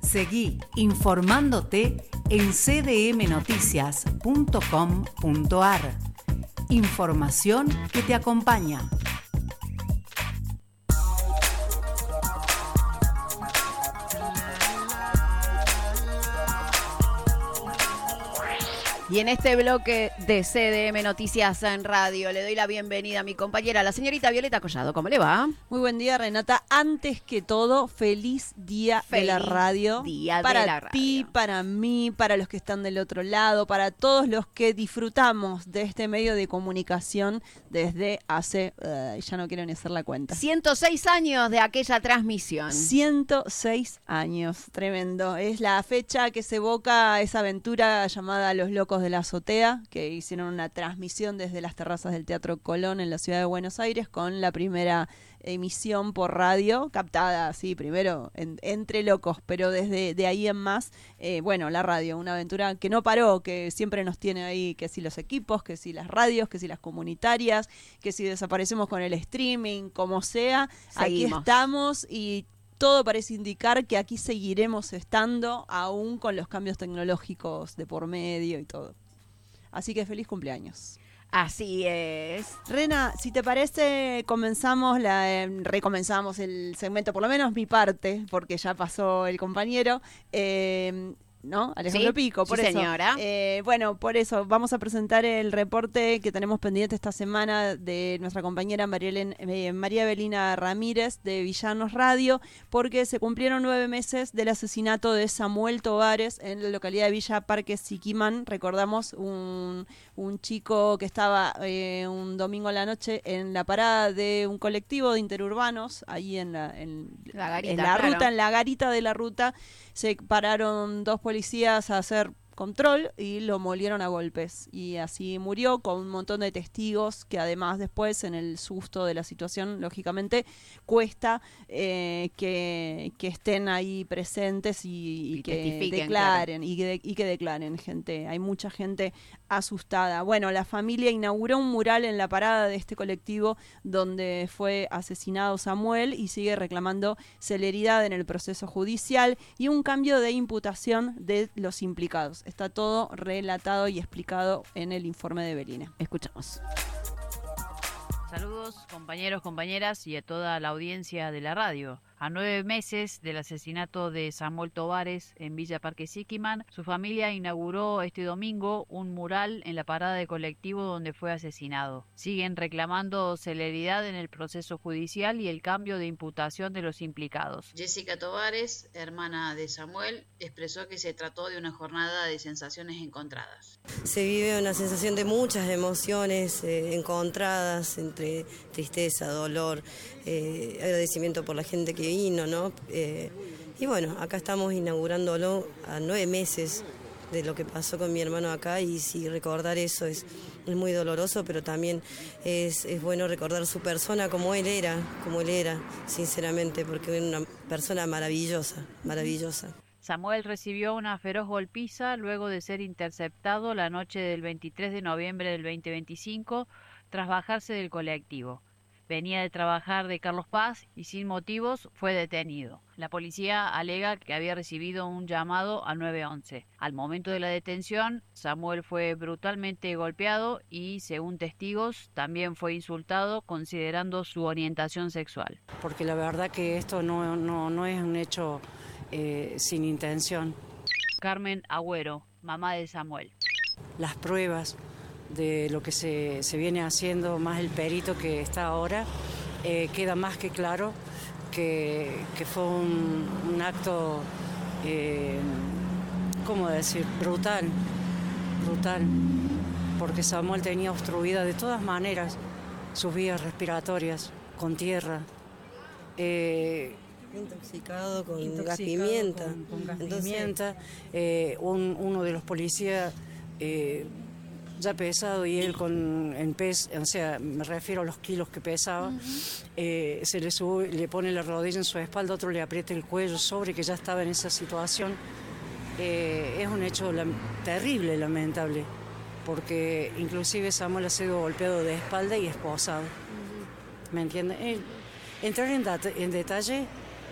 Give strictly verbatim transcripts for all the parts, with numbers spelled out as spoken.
Seguí informándote en c d m noticias punto com punto a r. Información que te acompaña. Y en este bloque de C D M Noticias en Radio le doy la bienvenida a mi compañera, la señorita Violeta Collado. ¿Cómo le va? Muy buen día, Renata. Antes que todo, feliz día feliz de la radio. Día para de la radio. ti, para mí, para los que están del otro lado, para todos los que disfrutamos de este medio de comunicación desde hace, uh, ya no quiero ni hacer la cuenta. ciento seis años de aquella transmisión. ciento seis años, tremendo. Es la fecha que se evoca esa aventura llamada Los Locos de la Azotea, que hicieron una transmisión desde las terrazas del Teatro Colón en la ciudad de Buenos Aires con la primera emisión por radio, captada así primero en, entre locos, pero desde de ahí en más, eh, bueno, la radio, una aventura que no paró, que siempre nos tiene ahí, que si los equipos, que si las radios, que si las comunitarias, que si desaparecemos con el streaming, como sea, Seguimos. Aquí estamos y todo parece indicar que aquí seguiremos estando, aún con los cambios tecnológicos de por medio y todo. Así que feliz cumpleaños. Así es. Rena, si te parece, comenzamos la, eh, recomenzamos el segmento, por lo menos mi parte, porque ya pasó el compañero. Eh, ¿No? Alejandro ¿Sí? Pico, por Sí, eso. señora. Eh, bueno, por eso vamos a presentar el reporte que tenemos pendiente esta semana de nuestra compañera María, Elen, eh, María Evelina Ramírez de Villanos Radio, porque se cumplieron nueve meses del asesinato de Samuel Tovares en la localidad de Villa Parque Siquimán. Recordamos un, un chico que estaba eh, un domingo a la noche en la parada de un colectivo de interurbanos, ahí en la, en, la, garita, en la claro. ruta, en la garita de la ruta. Se pararon dos policías a hacer control y lo molieron a golpes. Y así murió, con un montón de testigos que además después, en el susto de la situación, lógicamente, cuesta eh, que, que estén ahí presentes y, y, y que declaren, claro. y, que de, y que declaren, gente. Hay mucha gente asustada. Bueno, la familia inauguró un mural en la parada de este colectivo donde fue asesinado Samuel y sigue reclamando celeridad en el proceso judicial y un cambio de imputación de los implicados. Está todo relatado y explicado en el informe de Belina. Escuchamos. Saludos, compañeros, compañeras y a toda la audiencia de la radio. A nueve meses del asesinato de Samuel Tovares en Villa Parque Siquimán, su familia inauguró este domingo un mural en la parada de colectivo donde fue asesinado. Siguen reclamando celeridad en el proceso judicial y el cambio de imputación de los implicados. Jessica Tovares, hermana de Samuel, expresó que se trató de una jornada de sensaciones encontradas. Se vive una sensación de muchas emociones eh, encontradas entre tristeza, dolor, eh, agradecimiento por la gente que vino, ¿no? Eh, y bueno, acá estamos inaugurándolo a nueve meses de lo que pasó con mi hermano acá y sí, recordar eso es, es muy doloroso, pero también es, es bueno recordar su persona como él era, como él era, sinceramente, porque era una persona maravillosa, maravillosa. Samuel recibió una feroz golpiza luego de ser interceptado la noche del veintitrés de noviembre del veinte veinticinco tras bajarse del colectivo. Venía de trabajar de Carlos Paz y sin motivos fue detenido. La policía alega que había recibido un llamado al nueve once. Al momento de la detención, Samuel fue brutalmente golpeado y, según testigos, también fue insultado considerando su orientación sexual. Porque la verdad que esto no, no, no es un hecho eh, sin intención. Carmen Agüero, mamá de Samuel. Las pruebas de lo que se, se viene haciendo, más el perito que está ahora, eh, queda más que claro que, que fue un, un acto, eh, ¿cómo decir?, brutal, brutal, porque Samuel tenía obstruida de todas maneras sus vías respiratorias con tierra. Eh, intoxicado con intoxicado gas pimienta. Con, con gas Entonces, pimienta. Eh, un, uno de los policías... Eh, ya pesado y él con en pes, o sea, me refiero a los kilos que pesaba, uh-huh. eh, se le sube, le pone la rodilla en su espalda, otro le aprieta el cuello sobre que ya estaba en esa situación. Eh, es un hecho la, terrible, lamentable, porque inclusive Samuel ha sido golpeado de espalda y esposado. Uh-huh. ¿Me entiende? Eh, entrar en, data, en detalle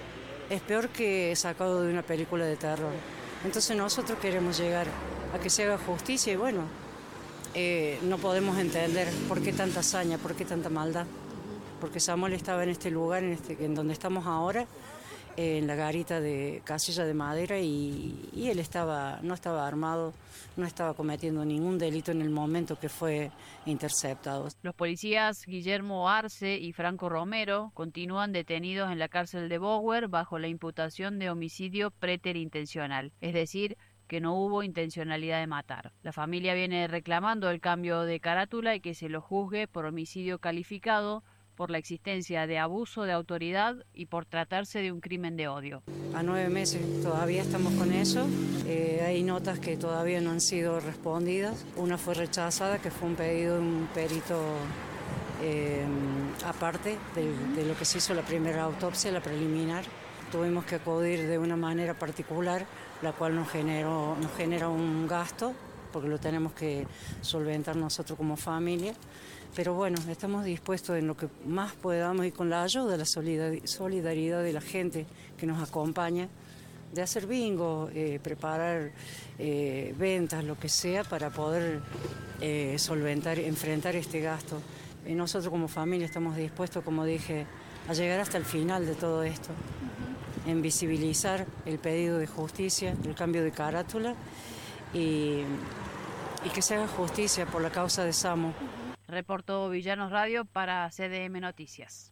es peor que sacado de una película de terror. Entonces nosotros queremos llegar a que se haga justicia y bueno, eh, no podemos entender por qué tanta hazaña, por qué tanta maldad. Porque Samuel estaba en este lugar, en, este, en donde estamos ahora, eh, en la garita de casilla de madera y, y él estaba, no estaba armado, no estaba cometiendo ningún delito en el momento que fue interceptado. Los policías Guillermo Arce y Franco Romero continúan detenidos en la cárcel de Bower bajo la imputación de homicidio preterintencional, es decir, que no hubo intencionalidad de matar. La familia viene reclamando el cambio de carátula y que se lo juzgue por homicidio calificado, por la existencia de abuso de autoridad y por tratarse de un crimen de odio. A nueve meses todavía estamos con eso, eh, hay notas que todavía no han sido respondidas, una fue rechazada, que fue un pedido de un perito eh, aparte de, de lo que se hizo la primera autopsia, la preliminar. Tuvimos que acudir de una manera particular, la cual nos, generó, nos genera un gasto, porque lo tenemos que solventar nosotros como familia. Pero bueno, estamos dispuestos en lo que más podamos y con la ayuda de la solidaridad de la gente que nos acompaña, de hacer bingo, eh, preparar eh, ventas, lo que sea, para poder eh, solventar, enfrentar este gasto. Y nosotros como familia estamos dispuestos, como dije, a llegar hasta el final de todo esto, en visibilizar el pedido de justicia, el cambio de carátula y, y que se haga justicia por la causa de Samu. Reportó Villanos Radio para C D M Noticias.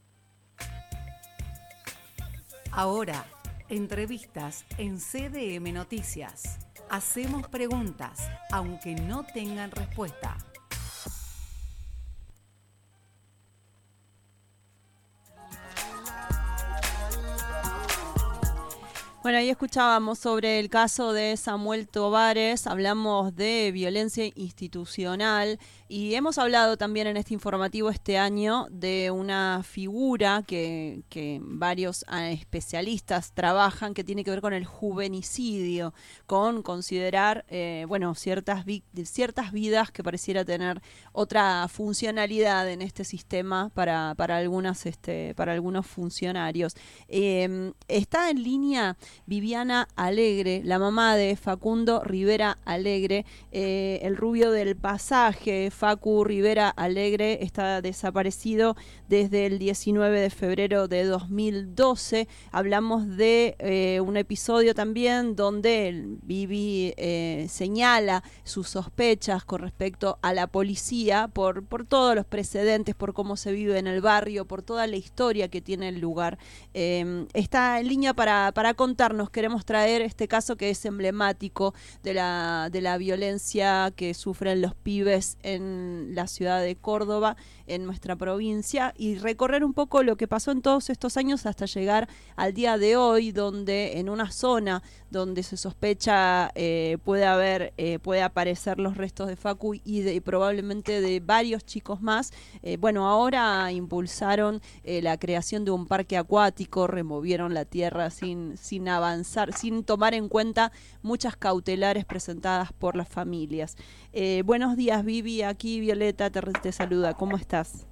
Ahora, entrevistas en C D M Noticias. Hacemos preguntas, aunque no tengan respuesta. Bueno, ahí escuchábamos sobre el caso de Samuel Tovares, hablamos de violencia institucional y hemos hablado también en este informativo este año de una figura que, que varios especialistas trabajan, que tiene que ver con el juvenicidio, con considerar eh, bueno, ciertas, vi- ciertas vidas que pareciera tener otra funcionalidad en este sistema para, para, algunas, este, para algunos funcionarios. Eh, está en línea Viviana Alegre, la mamá de Facundo Rivera Alegre, eh, el rubio del pasaje. Facu Rivera Alegre está desaparecido desde el diecinueve de febrero de dos mil doce. Hablamos de eh, un episodio también donde Vivi eh, señala sus sospechas con respecto a la policía por, por todos los precedentes, por cómo se vive en el barrio, por toda la historia que tiene el lugar. Eh, está en línea para, para contarnos. Queremos traer este caso que es emblemático de la, de la violencia que sufren los pibes en la ciudad de Córdoba, en nuestra provincia, y recorrer un poco lo que pasó en todos estos años hasta llegar al día de hoy, donde en una zona donde se sospecha eh, puede haber, eh, puede aparecer los restos de Facu y, de, y probablemente de varios chicos más. Eh, bueno, ahora impulsaron eh, la creación de un parque acuático, removieron la tierra sin, sin avanzar, sin tomar en cuenta muchas cautelares presentadas por las familias. Eh, buenos días, Vivi, aquí Violeta te, te saluda, ¿cómo estás?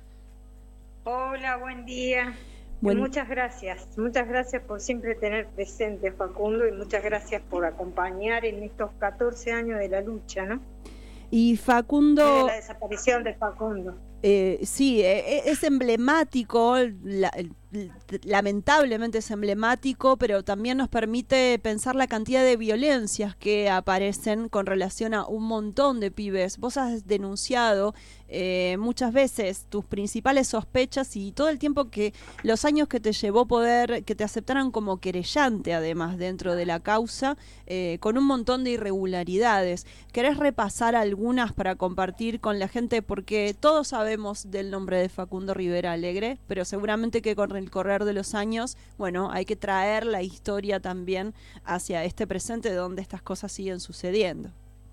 Hola, buen día. Buen... Muchas gracias, muchas gracias por siempre tener presente, Facundo, y muchas gracias por acompañar en estos catorce años de la lucha, ¿no? Y Facundo... De la desaparición de Facundo. Eh, sí, eh, es emblemático, la, lamentablemente es emblemático, pero también nos permite pensar la cantidad de violencias que aparecen con relación a un montón de pibes. Vos has denunciado eh, muchas veces tus principales sospechas y todo el tiempo que, los años que te llevó poder, que te aceptaran como querellante además dentro de la causa, eh, con un montón de irregularidades. ¿Querés repasar algunas para compartir con la gente? Porque todos sabemos del nombre de Facundo Rivera Alegre, pero seguramente que con el correr de los años, bueno, hay que traer la historia también hacia este presente donde estas cosas siguen sucediendo.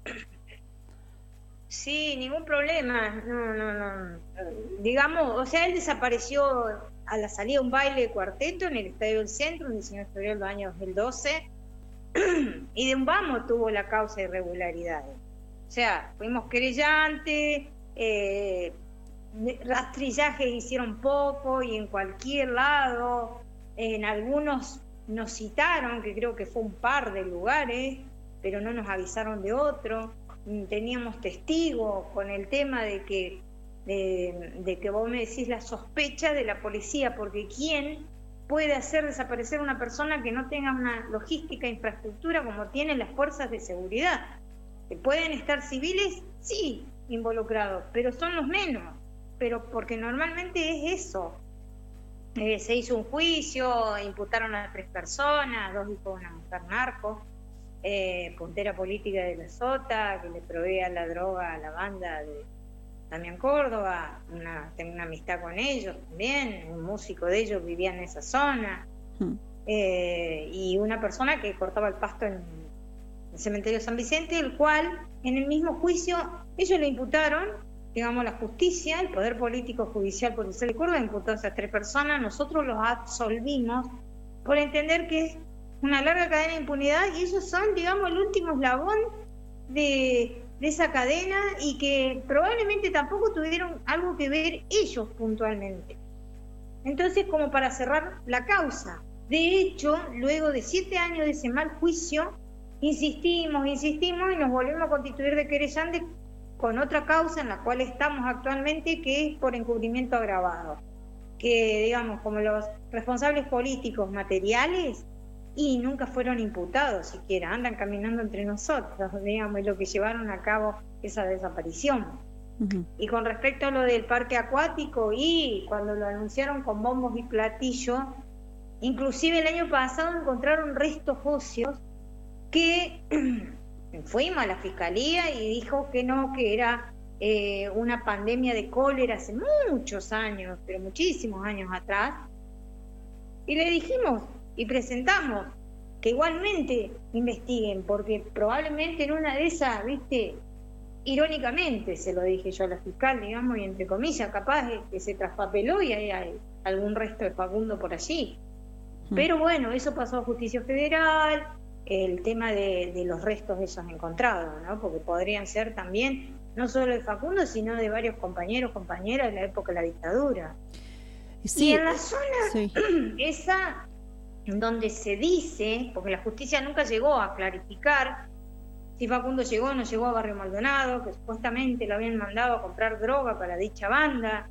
Sí, ningún problema. No, no, no. Digamos, o sea, él desapareció a la salida de un baile de cuarteto en el Estadio del Centro, el diecinueve de febrero del año dos mil doce, y de un vamos tuvo la causa de irregularidades. O sea, fuimos querellantes, eh, rastrillajes hicieron poco y en cualquier lado, en algunos nos citaron, que creo que fue un par de lugares, pero no nos avisaron de otro. Teníamos testigos con el tema de que, de, de que vos me decís la sospecha de la policía, porque ¿quién puede hacer desaparecer una persona que no tenga una logística e infraestructura como tienen las fuerzas de seguridad? ¿Que pueden estar civiles? Sí, involucrados, pero son los menos, pero porque normalmente es eso. Eh, se hizo un juicio, imputaron a tres personas, dos hijos de una mujer narco, eh, puntera política de la Sota, que le provea la droga a la banda de Damián Córdoba, una, tengo una amistad con ellos también, un músico de ellos vivía en esa zona, hmm. eh, y una persona que cortaba el pasto en el cementerio San Vicente, el cual en el mismo juicio ellos le imputaron, digamos, la justicia, el poder político, judicial, policial de Córdoba imputó a esas tres personas, nosotros los absolvimos por entender que es una larga cadena de impunidad y ellos son, digamos, el último eslabón de, de esa cadena y que probablemente tampoco tuvieron algo que ver ellos puntualmente. Entonces, como para cerrar la causa, de hecho, luego de siete años de ese mal juicio, insistimos, insistimos y nos volvimos a constituir de querellante con otra causa en la cual estamos actualmente, que es por encubrimiento agravado, que digamos como los responsables políticos materiales y nunca fueron imputados siquiera, andan caminando entre nosotros, digamos, y lo que llevaron a cabo esa desaparición. Uh-huh. Y con respecto a lo del parque acuático, y cuando lo anunciaron con bombos y platillos, inclusive el año pasado encontraron restos óseos que fuimos a la fiscalía y dijo que no, que era eh, una pandemia de cólera hace muchos años, pero muchísimos años atrás, y le dijimos y presentamos que igualmente investiguen, porque probablemente en una de esas, viste, irónicamente se lo dije yo a la fiscal, digamos, y entre comillas, capaz de que se traspapeló y hay, hay algún resto de Facundo por allí. Mm. Pero bueno, eso pasó a Justicia Federal, el tema de, de los restos esos encontrados, ¿no? Porque podrían ser también, no solo de Facundo, sino de varios compañeros, compañeras de la época de la dictadura. Sí, y en la zona sí. esa donde se dice, porque la justicia nunca llegó a clarificar si Facundo llegó o no llegó a Barrio Maldonado, que supuestamente lo habían mandado a comprar droga para dicha banda,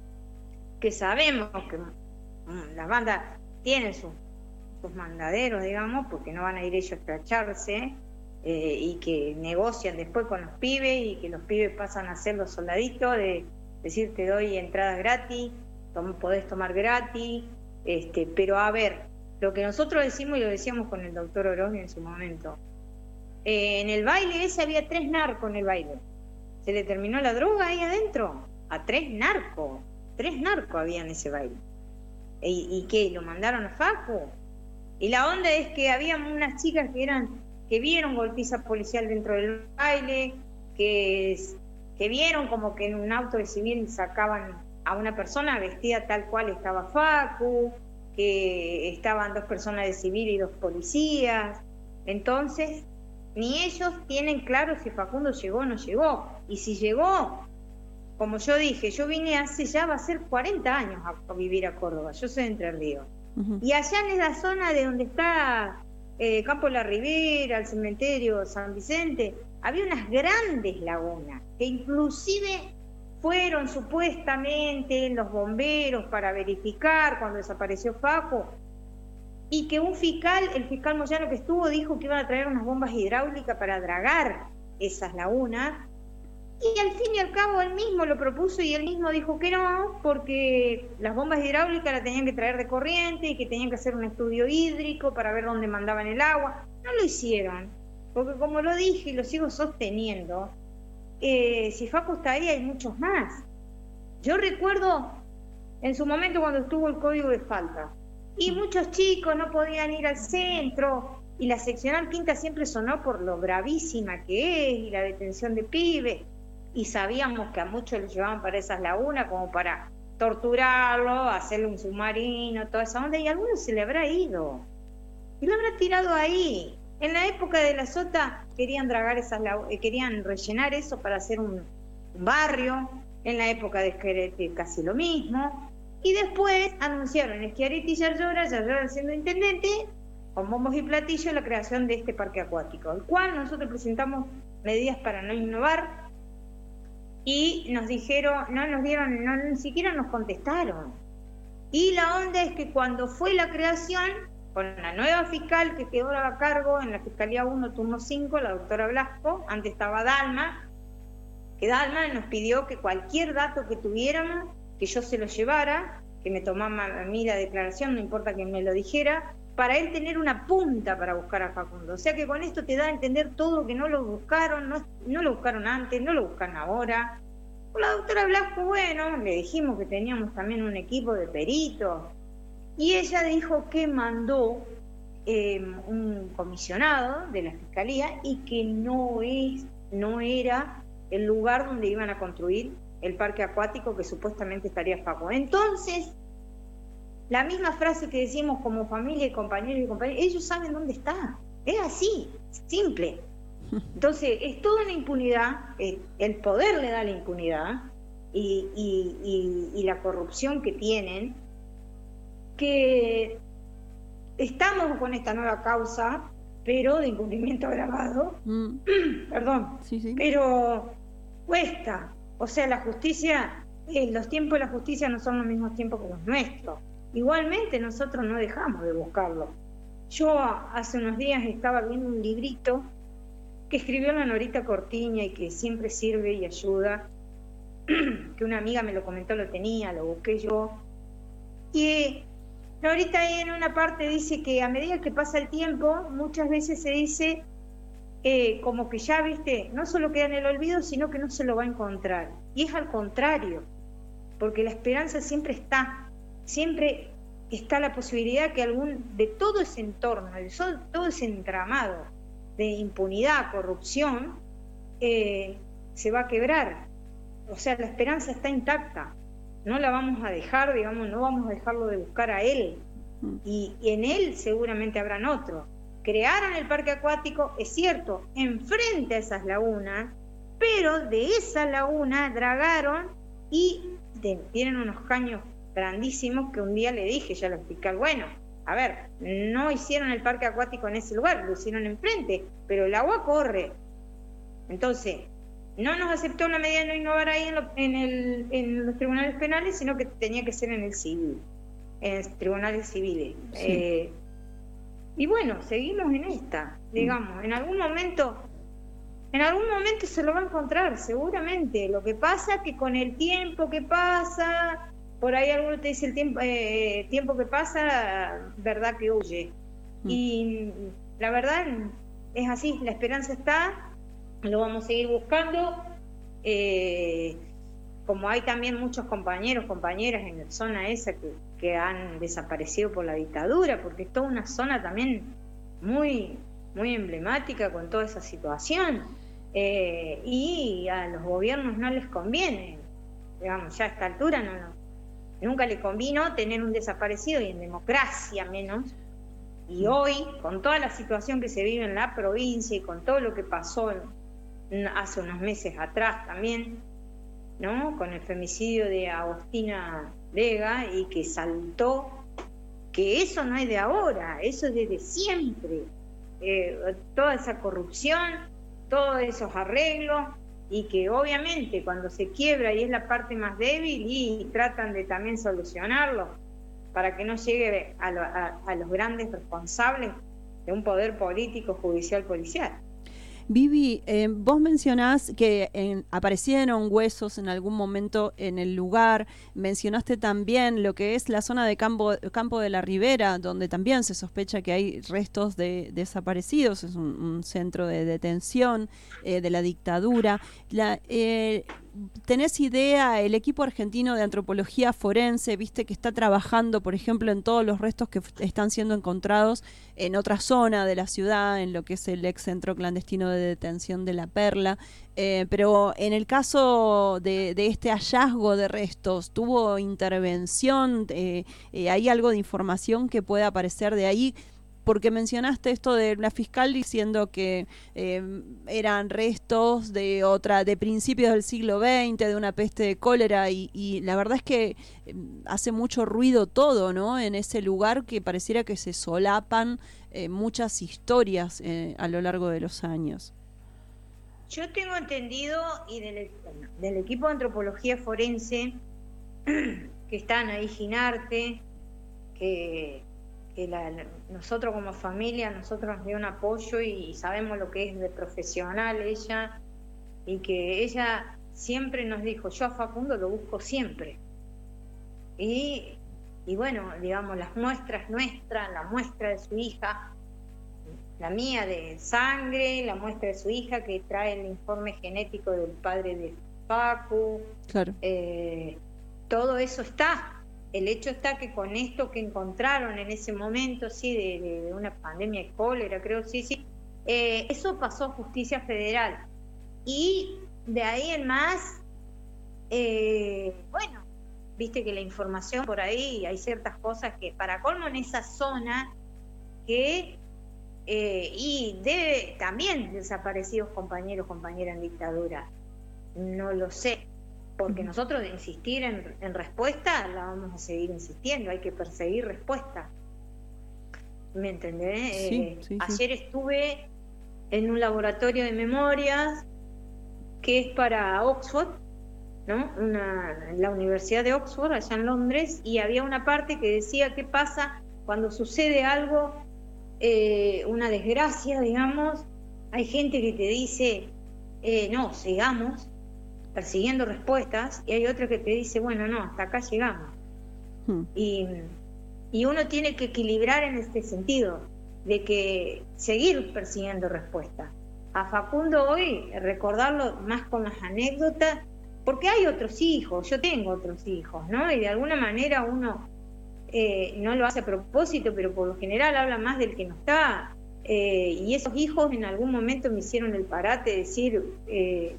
que sabemos que las bandas tienen sus, sus mandaderos, digamos, porque no van a ir ellos a escracharse, eh, y que negocian después con los pibes y que los pibes pasan a ser los soldaditos de decir te doy entradas gratis, tom- podés tomar gratis, este, pero a ver, lo que nosotros decimos y lo decíamos con el doctor Orozco en su momento, eh, en el baile ese había tres narcos en el baile, se le terminó la droga ahí adentro, a tres narcos, tres narcos había en ese baile, y, y que lo mandaron a Facu, y la onda es que había unas chicas que eran que vieron golpiza policial dentro del baile, que, que vieron como que en un auto de civil sacaban a una persona vestida tal cual estaba Facu, que estaban dos personas de civil y dos policías. Entonces, ni ellos tienen claro si Facundo llegó o no llegó. Y si llegó, como yo dije, yo vine hace ya va a ser cuarenta años a, a vivir a Córdoba, yo soy de Entre Ríos. Uh-huh. Y allá en esa zona de donde está eh, Campo La Ribera, el cementerio San Vicente, había unas grandes lagunas, que inclusive fueron supuestamente los bomberos para verificar cuando desapareció Facu, y que un fiscal, el fiscal Moyano que estuvo, dijo que iban a traer unas bombas hidráulicas para dragar esas lagunas, y al fin y al cabo él mismo lo propuso y él mismo dijo que no, porque las bombas hidráulicas las tenían que traer de corriente y que tenían que hacer un estudio hídrico para ver dónde mandaban el agua. No lo hicieron, porque como lo dije y lo sigo sosteniendo, Eh, si Facu está ahí hay muchos más. Yo recuerdo en su momento cuando estuvo el código de falta y muchos chicos no podían ir al centro y la seccional quinta siempre sonó por lo gravísima que es y la detención de pibes, y sabíamos que a muchos les llevaban para esas lagunas como para torturarlo, hacerle un submarino, toda esa onda, y a algunos se le habrá ido y lo habrá tirado ahí. En la época de la Sota querían dragar esas, querían rellenar eso para hacer un, un barrio, en la época de Esquerete casi lo mismo, Y después anunciaron Schiaretti y Yarlora, Yarlora siendo intendente, con bombos y platillos, la creación de este parque acuático, al cual nosotros presentamos medidas para no innovar y nos dijeron, no nos dieron, no, ni siquiera nos contestaron. Y la onda es que cuando fue la creación, con la nueva fiscal que quedó a cargo en la Fiscalía uno, turno cinco, la doctora Blasco, antes estaba Dalma, que Dalma nos pidió que cualquier dato que tuviéramos, que yo se lo llevara, que me tomaba a mí la declaración, no importa que me lo dijera, para él tener una punta para buscar a Facundo. O sea que con esto te da a entender todo, que no lo buscaron, no, no lo buscaron antes, no lo buscan ahora. Con la doctora Blasco, bueno, le dijimos que teníamos también un equipo de peritos, y ella dijo que mandó eh, un comisionado de la Fiscalía y que no, es, no era el lugar donde iban a construir el parque acuático que supuestamente estaría Facundo. Entonces, la misma frase que decimos como familia y compañeros y compañeras, ellos saben dónde está. Es así, simple. Entonces, es toda una impunidad, el, el poder le da la impunidad y, y, y, y la corrupción que tienen, que estamos con esta nueva causa, pero de incumplimiento agravado, mm. perdón, sí, sí. Pero cuesta. O sea, la justicia, eh, los tiempos de la justicia no son los mismos tiempos que los nuestros. Igualmente nosotros no dejamos de buscarlo. Yo hace unos días estaba viendo un librito que escribió la Norita Cortiña y que siempre sirve y ayuda, que una amiga me lo comentó, lo tenía, lo busqué yo. Y Norita ahí en una parte dice que a medida que pasa el tiempo, muchas veces se dice eh, como que ya, viste, no solo queda en el olvido, sino que no se lo va a encontrar. Y es al contrario, porque la esperanza siempre está. Siempre está la posibilidad que algún de todo ese entorno, de todo ese entramado de impunidad, corrupción, eh, se va a quebrar. O sea, la esperanza está intacta. No la vamos a dejar, digamos, no vamos a dejarlo de buscar a él. Y, y en él seguramente habrán otros. Crearon el parque acuático, es cierto, enfrente a esas lagunas, pero de esa laguna dragaron y de, tienen unos caños grandísimos que un día le dije, ya lo expliqué, bueno, a ver, no hicieron el parque acuático en ese lugar, lo hicieron enfrente, pero el agua corre. Entonces, no nos aceptó la medida de no innovar ahí en, lo, en, el, en los tribunales penales, sino que tenía que ser en el civil, en los tribunales civiles. Sí. Eh, y bueno, seguimos en esta, digamos, en algún momento, en algún momento se lo va a encontrar, seguramente. Lo que pasa es que con el tiempo que pasa, por ahí alguno te dice el tiempo, eh, tiempo que pasa, verdad que huye. Mm. Y la verdad es así, la esperanza está, lo vamos a seguir buscando. Eh, como hay también muchos compañeros, compañeras en la zona esa que, que han desaparecido por la dictadura, porque es toda una zona también muy, muy emblemática con toda esa situación. Eh, y a los gobiernos no les conviene, digamos, ya a esta altura no, no, nunca le convino tener un desaparecido, y en democracia menos. Y hoy, con toda la situación que se vive en la provincia y con todo lo que pasó en, hace unos meses atrás también, ¿no? Con el femicidio de Agostina Vega, y que saltó, que eso no es de ahora, eso es desde siempre. Eh, toda esa corrupción, todos esos arreglos, y que obviamente cuando se quiebra y es la parte más débil, y tratan de también solucionarlo para que no llegue a, lo, a, a los grandes responsables de un poder político, judicial, policial. Vivi, eh, vos mencionás que en, aparecieron huesos en algún momento en el lugar, mencionaste también lo que es la zona de Campo, Campo de la Ribera, donde también se sospecha que hay restos de desaparecidos, es un, un centro de detención eh, de la dictadura. La, eh, ¿Tenés idea, el equipo argentino de antropología forense, viste que está trabajando, por ejemplo, en todos los restos que están siendo encontrados en otra zona de la ciudad, en lo que es el ex centro clandestino de detención de La Perla, eh, pero en el caso de, de este hallazgo de restos, ¿tuvo intervención? Eh, eh, ¿Hay algo de información que pueda aparecer de ahí? porque mencionaste esto de la fiscal diciendo que eh, eran restos de otra, de principios del siglo veinte, de una peste de cólera, y, y la verdad es que eh, hace mucho ruido todo, ¿no? En ese lugar que pareciera que se solapan eh, muchas historias eh, a lo largo de los años. Yo tengo entendido, y del, del equipo de antropología forense, que están ahí, Ginarte, que, que la, nosotros como familia, nosotros nos dio un apoyo y sabemos lo que es de profesional ella, y que ella siempre nos dijo, yo a Facundo lo busco siempre. Y, y bueno, digamos, las muestras nuestras, la muestra de su hija, la mía de sangre, la muestra de su hija que trae el informe genético del padre de Facu, claro. eh, todo eso está. El hecho está que con esto que encontraron en ese momento, sí, de, de, de una pandemia de cólera, creo, sí, sí, eh, eso pasó a Justicia Federal. Y de ahí en más, eh, bueno, viste que la información por ahí, hay ciertas cosas que, para colmo en esa zona, que... Eh, y debe también desaparecidos compañeros, compañeras en dictadura. No lo sé, porque nosotros de insistir en, en respuesta la vamos a seguir insistiendo, hay que perseguir respuesta. ¿Me entendés? Sí, eh, sí, ayer sí. estuve en un laboratorio de memorias que es para Oxford, ¿no? Una, la Universidad de Oxford, allá en Londres, y había una parte que decía qué pasa cuando sucede algo, Eh, una desgracia, digamos. Hay gente que te dice eh, no, sigamos persiguiendo respuestas, y hay otra que te dice, bueno, no, hasta acá llegamos. hmm. y, y uno tiene que equilibrar en este sentido de que seguir persiguiendo respuestas. A Facundo hoy recordarlo más con las anécdotas, porque hay otros hijos, yo tengo otros hijos, ¿no? Y de alguna manera uno Eh, no lo hace a propósito, pero por lo general habla más del que no está, eh, y esos hijos en algún momento me hicieron el parate de decir, eh,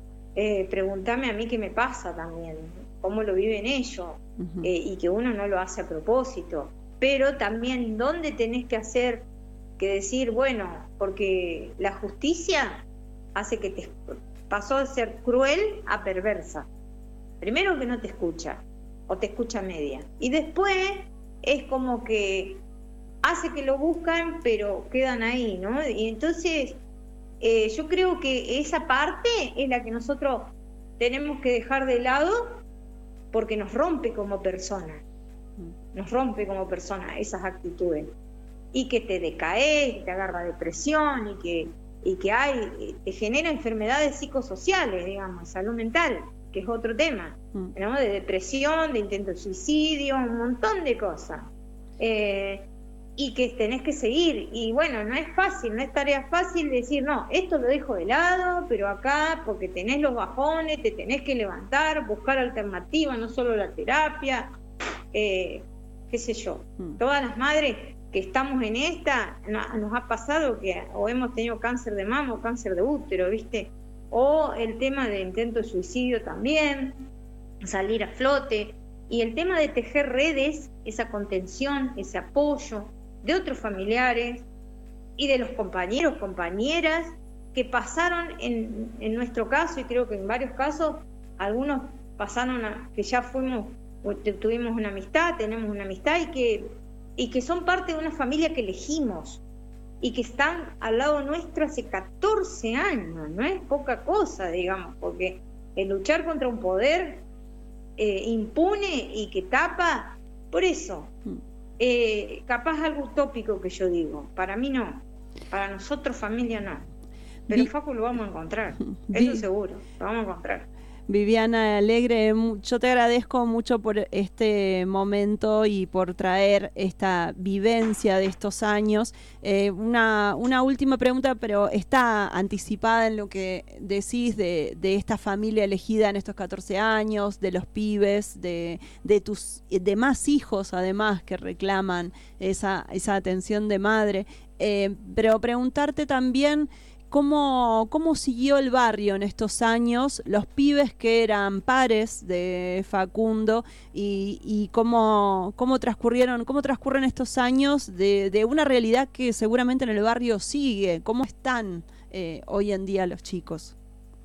eh, pregúntame a mí qué me pasa también, cómo lo viven ellos, uh-huh. eh, y que uno no lo hace a propósito, pero también dónde tenés que hacer, que decir, bueno, porque la justicia hace que te pasó de ser cruel a perversa. Primero que no te escucha, o te escucha media, y después es como que hace que lo buscan pero quedan ahí, ¿no? Y entonces eh, yo creo que esa parte es la que nosotros tenemos que dejar de lado, porque nos rompe como persona, nos rompe como persona esas actitudes, y que te decaes, te agarra depresión, y que, y que hay, te genera enfermedades psicosociales, digamos, salud mental, que es otro tema, ¿no? De depresión, de intento de suicidio, un montón de cosas, eh, y que tenés que seguir, y bueno, no es fácil, no es tarea fácil decir, no, esto lo dejo de lado, pero acá, porque tenés los bajones, te tenés que levantar, buscar alternativas, no solo la terapia, eh, qué sé yo, todas las madres que estamos en esta, nos ha pasado que o hemos tenido cáncer de mama o cáncer de útero, ¿viste? O el tema de intento de suicidio también, salir a flote, y el tema de tejer redes, esa contención, ese apoyo de otros familiares y de los compañeros, compañeras que pasaron en, en nuestro caso, y creo que en varios casos, algunos pasaron a, que ya fuimos, tuvimos una amistad, tenemos una amistad, y que, y que son parte de una familia que elegimos, y que están al lado nuestro hace catorce años, no es poca cosa, digamos, porque el luchar contra un poder eh, impune y que tapa, por eso, eh, capaz algo utópico que yo digo, para mí no, para nosotros familia no, pero Vi... Facu lo vamos a encontrar, Vi... eso seguro, lo vamos a encontrar. Viviana Alegre, yo te agradezco mucho por este momento y por traer esta vivencia de estos años. Eh, una, una última pregunta, pero está anticipada en lo que decís de, de esta familia elegida en estos catorce años, de los pibes, de, de tus demás hijos además que reclaman esa, esa atención de madre. Eh, pero preguntarte también ¿cómo, cómo siguió el barrio en estos años, los pibes que eran pares de Facundo y, y cómo, cómo transcurrieron, cómo transcurren estos años de, de una realidad que seguramente en el barrio sigue? ¿Cómo están eh, hoy en día los chicos?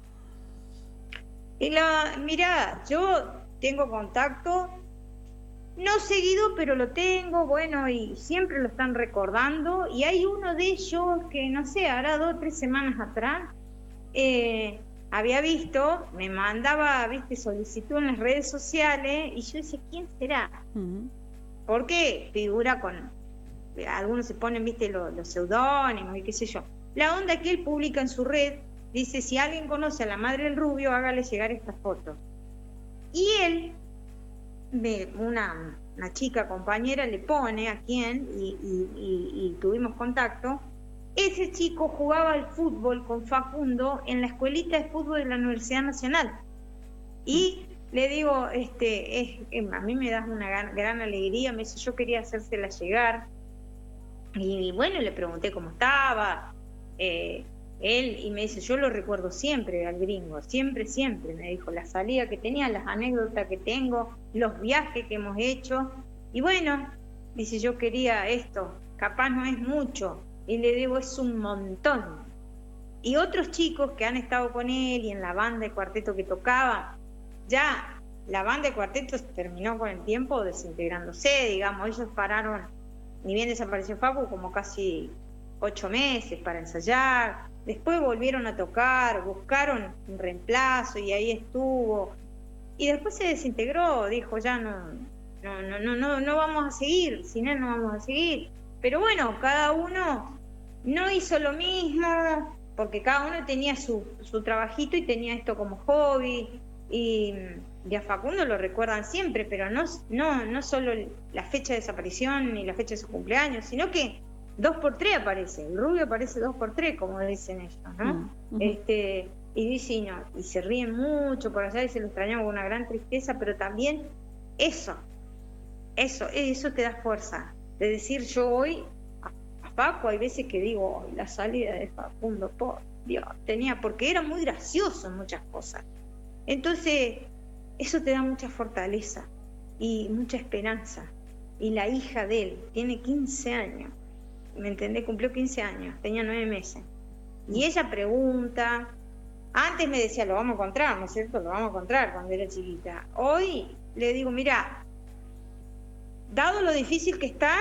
Y la, mira, yo tengo contacto, no seguido, pero lo tengo, bueno, y siempre lo están recordando. Y hay uno de ellos que, no sé, hará dos o tres semanas atrás, eh, había visto, me mandaba, viste, solicitud en las redes sociales, y yo decía, ¿quién será? Uh-huh. Porque figura con, algunos se ponen, viste, los, los seudónimos y qué sé yo. La onda que él publica en su red, dice, si alguien conoce a la madre del rubio, hágale llegar esta foto. Y él, me, una, una chica compañera le pone a quién, y, y, y, y tuvimos contacto. Ese chico jugaba al fútbol con Facundo en la escuelita de fútbol de la Universidad Nacional. Y le digo, este, es, es, a mí me das una gran, gran alegría, me dice, yo quería hacérsela llegar. Y bueno, le pregunté cómo estaba, eh, él, y me dice, yo lo recuerdo siempre al gringo, siempre, siempre, me dijo, la salida que tenía, las anécdotas que tengo, los viajes que hemos hecho, y bueno, dice, yo quería esto, capaz no es mucho, y le digo, es un montón. Y otros chicos que han estado con él y en la banda de cuarteto que tocaba, ya la banda de cuarteto terminó con el tiempo desintegrándose, digamos, ellos pararon, ni bien desapareció Facu, como casi ocho meses para ensayar. Después volvieron a tocar, buscaron un reemplazo y ahí estuvo. Y después se desintegró, dijo, ya no, no, no, no, no, no vamos a seguir, sin él no vamos a seguir. Pero bueno, cada uno no hizo lo mismo, porque cada uno tenía su, su trabajito y tenía esto como hobby. Y, y a Facundo lo recuerdan siempre, pero no, no, no solo la fecha de desaparición ni la fecha de su cumpleaños, sino que dos por tres aparece, el rubio aparece dos por tres, como dicen ellos, ¿no? Uh-huh. Este, y dice, y, no, y se ríen mucho por allá y se lo extrañan con una gran tristeza, pero también eso, eso, eso te da fuerza, de decir, yo hoy, a, a Paco, hay veces que digo, oh, la salida de Facundo, por Dios, tenía, porque era muy gracioso en muchas cosas. Entonces, eso te da mucha fortaleza y mucha esperanza. Y la hija de él tiene quince años, ¿me entendés? Cumplió quince años, tenía nueve meses. Y ella pregunta, antes me decía, lo vamos a encontrar, ¿no es cierto? Lo vamos a encontrar cuando era chiquita. Hoy le digo, mira, dado lo difícil que está,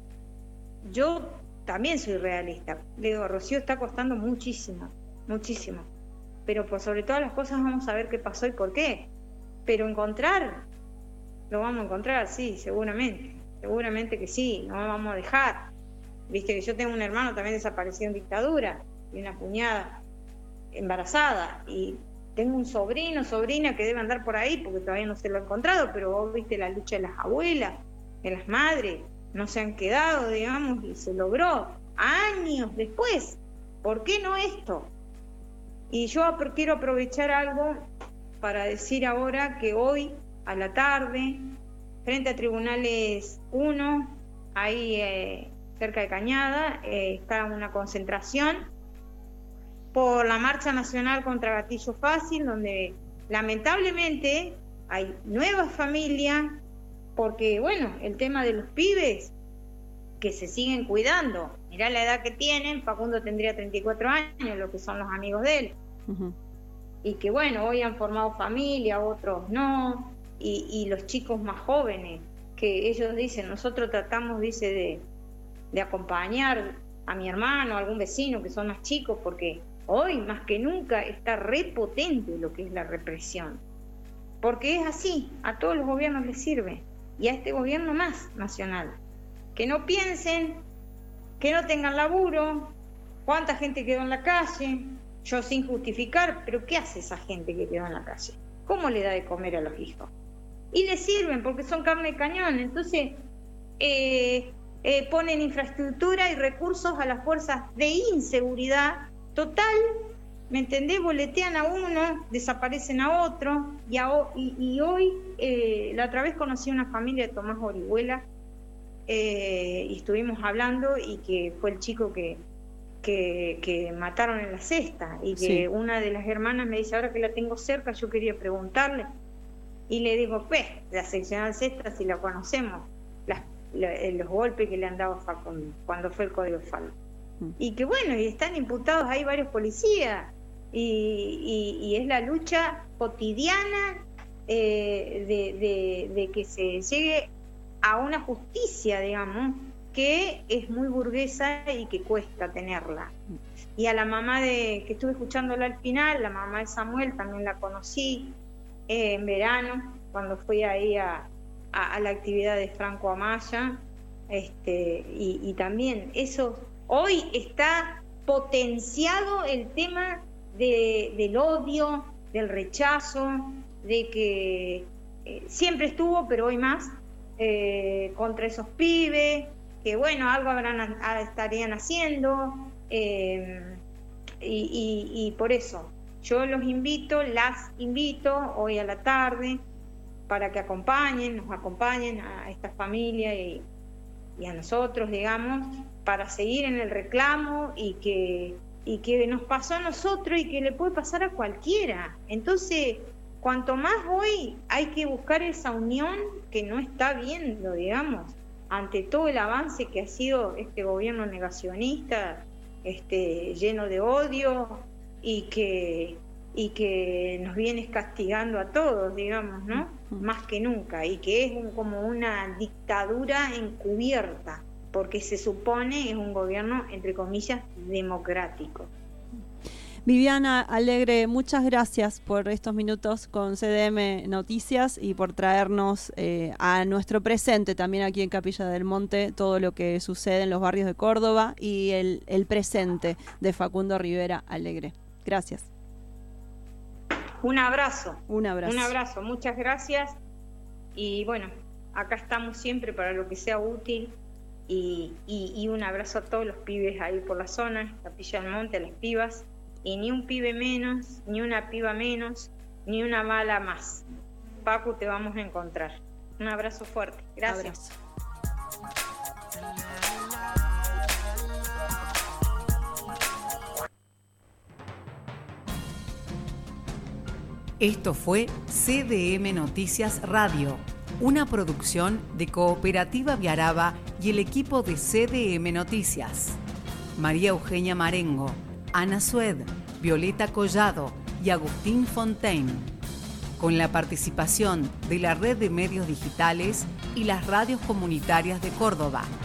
yo también soy realista. Le digo, Rocío, está costando muchísimo, muchísimo. Pero por sobre todas las cosas vamos a ver qué pasó y por qué. Pero encontrar, lo vamos a encontrar, sí, seguramente. Seguramente que sí, no vamos a dejar. Viste que yo tengo un hermano también desaparecido en dictadura y una cuñada embarazada. Y tengo un sobrino, sobrina que debe andar por ahí porque todavía no se lo ha encontrado, pero vos viste la lucha de las abuelas, de las madres, no se han quedado, digamos, y se logró años después. ¿Por qué no esto? Y yo quiero aprovechar algo para decir ahora que hoy a la tarde, frente a Tribunales uno, ahí eh, cerca de Cañada, eh, está una concentración por la Marcha Nacional contra Gatillo Fácil, donde lamentablemente hay nuevas familias, porque bueno, el tema de los pibes que se siguen cuidando, mirá la edad que tienen, Facundo tendría treinta y cuatro años, lo que son los amigos de él. Uh-huh. Y que bueno, hoy han formado familia, otros no, y, y los chicos más jóvenes, que ellos dicen, nosotros tratamos, dice, de, de acompañar a mi hermano, a algún vecino que son más chicos, porque hoy más que nunca está repotente lo que es la represión, porque es así, a todos los gobiernos les sirve, y a este gobierno más nacional, que no piensen, que no tengan laburo, cuánta gente quedó en la calle. Yo sin justificar, pero ¿qué hace esa gente que quedó en la calle? ¿Cómo le da de comer a los hijos? Y le sirven porque son carne de cañón. Entonces eh, eh, ponen infraestructura y recursos a las fuerzas de inseguridad total, ¿me entendés? Boletean a uno, desaparecen a otro. Y, a, y, y hoy, eh, la otra vez conocí a una familia de Tomás Orihuela eh, y estuvimos hablando, y que fue el chico que que, que mataron en la cesta y que Sí. una de las hermanas me dice, ahora que la tengo cerca, yo quería preguntarle. Y le digo, pues, la seccional sexta, si la conocemos, las, la, los golpes que le han dado a Facundo cuando fue el Código Faldo. Mm. Y que bueno, y están imputados ahí varios policías. Y, y, y es la lucha cotidiana eh, de, de, de que se llegue a una justicia, digamos, que es muy burguesa y que cuesta tenerla. Y a la mamá de que estuve escuchándola al final, la mamá de Samuel, también la conocí eh, en verano, cuando fui ahí a, a, a la actividad de Franco Amaya, este, y, y también eso, hoy está potenciado el tema de, del odio, del rechazo, de que eh, siempre estuvo, pero hoy más, eh, contra esos pibes, que bueno, algo habrán, estarían haciendo, eh, y, y, y por eso yo los invito, las invito hoy a la tarde para que acompañen, nos acompañen a esta familia y, y a nosotros, digamos, para seguir en el reclamo y que, y que nos pasó a nosotros y que le puede pasar a cualquiera. Entonces, cuanto más hoy hay que buscar esa unión que no está viendo, digamos, ante todo el avance que ha sido este gobierno negacionista, este, lleno de odio y que, y que nos viene castigando a todos, digamos, ¿no? Más que nunca, y que es un, como una dictadura encubierta, porque se supone es un gobierno, entre comillas, democrático. Viviana Alegre, muchas gracias por estos minutos con C D M Noticias y por traernos eh, a nuestro presente también aquí en Capilla del Monte todo lo que sucede en los barrios de Córdoba y el, el presente de Facundo Rivera Alegre. Gracias. Un abrazo. Un abrazo. Un abrazo, muchas gracias. Y bueno, acá estamos siempre para lo que sea útil. Y, y, y un abrazo a todos los pibes ahí por la zona, Capilla del Monte, a las pibas. Y ni un pibe menos, ni una piba menos, ni una bala más. Pacu, te vamos a encontrar. Un abrazo fuerte. Gracias. Abrazo. Esto fue C D M Noticias Radio, una producción de Cooperativa Viaraba y el equipo de C D M Noticias. María Eugenia Marengo, Ana Sued, Violeta Collado y Agustín Fontaine, con la participación de la Red de Medios Digitales y las radios comunitarias de Córdoba.